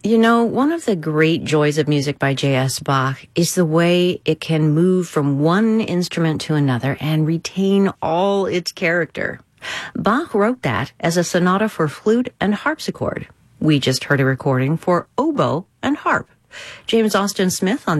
You know, one of the great joys of music by J.S. Bach is the way it can move from one instrument to another and retain all its character. Bach wrote that as a sonata for flute and harpsichord. We just heard a recording for oboe and harp. James Austin Smith on